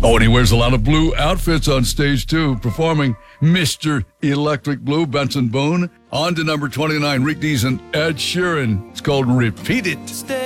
Oh, and he wears a lot of blue outfits on stage, too, performing Mr. Electric Blue, Benson Boone. On to number 29, Rick Dees and Ed Sheeran. It's called Repeat It.